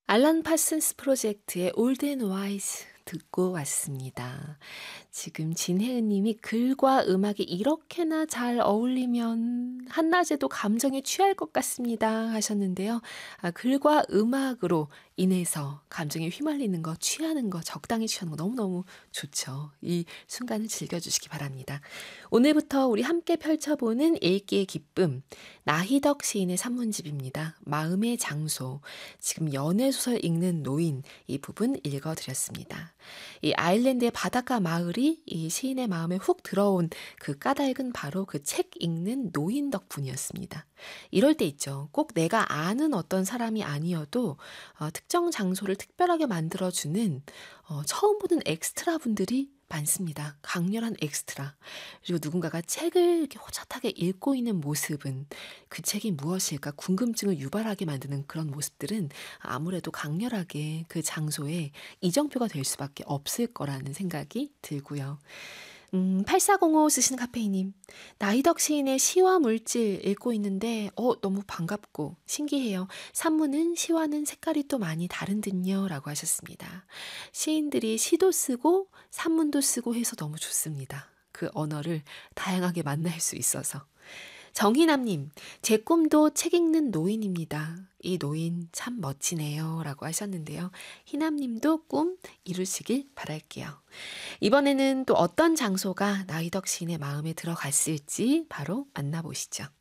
알란 파슨스 프로젝트의 올드 앤 와이즈 듣고 왔습니다. 지금 진혜은 님이 "글과 음악이 이렇게나 잘 어울리면 한낮에도 감정에 취할 것 같습니다." 하셨는데요. 글과 음악으로 인해서 감정에 휘말리는 거, 취하는 거, 적당히 취하는 거 너무너무 좋죠. 이 순간을 즐겨주시기 바랍니다. 오늘부터 우리 함께 펼쳐보는 읽기의 기쁨, 나희덕 시인의 산문집입니다. 마음의 장소, 지금 연애소설 읽는 노인, 이 부분 읽어드렸습니다. 이 아일랜드의 바닷가 마을이 이 시인의 마음에 훅 들어온 그 까닭은 바로 그 책 읽는 노인 덕분이었습니다. 이럴 때 있죠. 꼭 내가 아는 어떤 사람이 아니어도 특정 장소를 특별하게 만들어주는 처음 보는 엑스트라 분들이 많습니다. 강렬한 엑스트라. 그리고 누군가가 책을 이렇게 호젓하게 읽고 있는 모습은 그 책이 무엇일까 궁금증을 유발하게 만드는 그런 모습들은 아무래도 강렬하게 그 장소에 이정표가 될 수밖에 없을 거라는 생각이 들고요. 8405 쓰시는 카페이님. 나이덕 시인의 시와 물질 읽고 있는데 너무 반갑고 신기해요. 산문은 시와는 색깔이 또 많이 다른 듯요 라고 하셨습니다. 시인들이 시도 쓰고 산문도 쓰고 해서 너무 좋습니다. 그 언어를 다양하게 만날 수 있어서. 정희남님, 제 꿈도 책 읽는 노인입니다. 이 노인 참 멋지네요 라고 하셨는데요. 희남님도 꿈 이루시길 바랄게요. 이번에는 또 어떤 장소가 나이덕 시인의 마음에 들어갔을지 바로 만나보시죠.